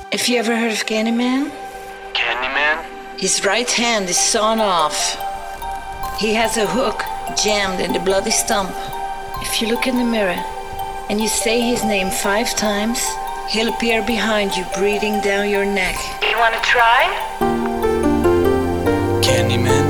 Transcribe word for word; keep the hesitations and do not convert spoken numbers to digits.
Have you ever heard of Candyman? Candyman? His right hand is sawn off. He has a hook jammed in the bloody stump. If you look in the mirror and you say his name five times, he'll appear behind you, breathing down your neck. You wanna try? Candyman.